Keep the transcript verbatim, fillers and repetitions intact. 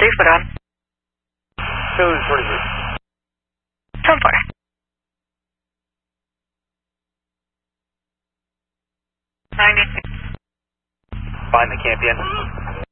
Three foot on. two twenty-three. ten four. ninety. Find the Campion.